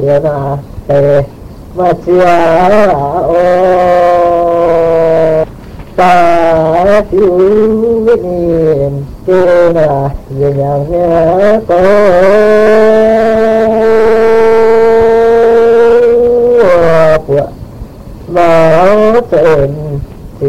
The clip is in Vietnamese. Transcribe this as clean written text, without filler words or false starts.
na te ma chia o ta thiếu niệm kê na về nhà nghe có mà tên